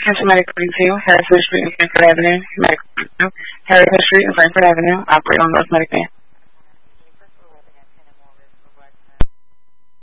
Cancer Medical Review, Harrison Street and Frankfurt Avenue. Medical Review, Harrison Street and Frankfurt Avenue. Operate on North Medic Van.